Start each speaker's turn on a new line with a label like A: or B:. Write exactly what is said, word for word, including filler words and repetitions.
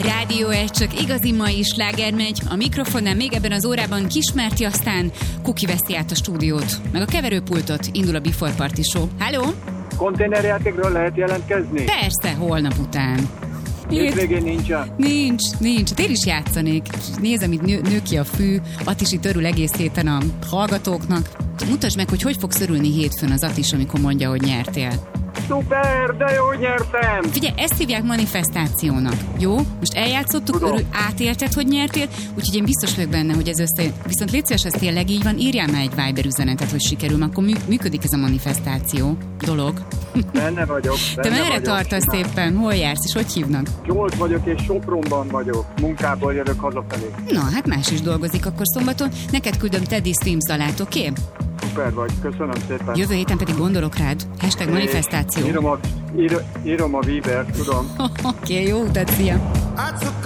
A: Rádió egy, csak igazi mai sláger megy. A mikrofonnál még ebben az órában Kismerti, aztán Kuki veszi át a stúdiót. Meg a keverőpultot, indul a Before Party Show. Halló?
B: Konténerjátékról lehet jelentkezni?
A: Persze, holnap után.
B: Hétvégén nincsen?
A: Nincs, nincs. Hát én is játszanék. Nézem, itt nő, nő ki a fű. Attis itt örül egész héten a hallgatóknak. Mutasd meg, hogy hogy fogsz örülni hétfőn az Attis, amikor mondja, hogy nyertél.
B: Szuper, de jó, nyertem!
A: Figyelj, ezt hívják manifestációnak, jó? Most eljátszottuk, örül, átélted, hogy nyertél, úgyhogy én biztos vagyok benne, hogy ez össze... Viszont légy szíves, ez tényleg így van, írjál már egy Viber üzenetet, hogy sikerül, mert akkor mű- működik ez a manifestáció dolog.
B: Benne vagyok. Benne
A: Te merre
B: vagyok,
A: tartasz
B: simán.
A: éppen? Hol jársz, és hogy hívnak?
B: Zsolt vagyok, és Sopronban vagyok. Munkából jövök hazafelé.
A: Na, hát más is dolgozik akkor szombaton. Neked küldöm Teddy Swims dalát, oké? Okay?
B: Szuper vagy, köszönöm szépen.
A: Jövő héten pedig gondolok rád. Hashtag manifestáció.
B: Írom a, ír, írom a Viber, tudom.
A: Oké, okay, jó utat, szia!